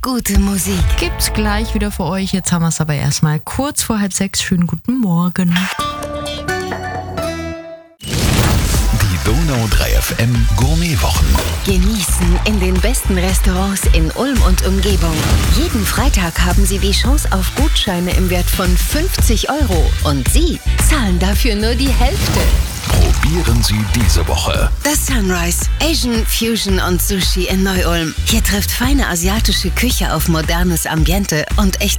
gute Musik. Gibt's gleich wieder für euch. Jetzt haben wir es aber erstmal kurz vor 5:30. Schönen guten Morgen. Die Donau 3 FM Gourmetwochen. Genießen in den besten Restaurants in Ulm und Umgebung. Jeden Freitag haben Sie die Chance auf Gutscheine im Wert von 50 € und Sie zahlen dafür nur die Hälfte. Probieren Sie diese Woche. Das Sunrise, Asian Fusion und Sushi in Neu-Ulm. Hier trifft feine asiatische Küche auf modernes Ambiente und echt